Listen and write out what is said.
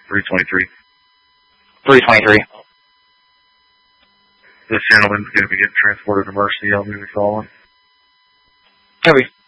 323. 323. This gentleman's going to be getting transported to Mercy. I'll be calling. Copy.